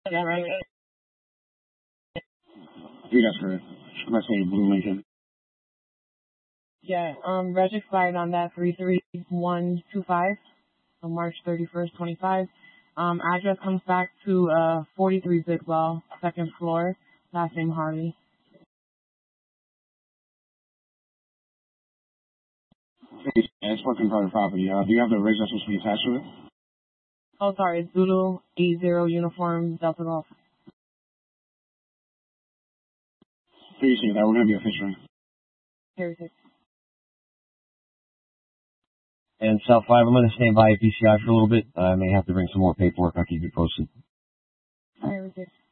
Yeah, right. Yeah, that's correct. Let's say Blue Lincoln. Yeah, reg expired on that 33125 on March 31st, 25. Address comes back to 43 Bidwell, second floor, last name Harley. It's working private property. Do you have the rigs that's supposed to be attached to it? Oh, sorry, it's Zulu 80 Uniform Delta Golf. Appreciate that. We're going to be official. Harry 6. And South 5, I'm going to stand by at PCI for a little bit. I may have to bring some more paperwork. I'll keep you posted. Harry 6.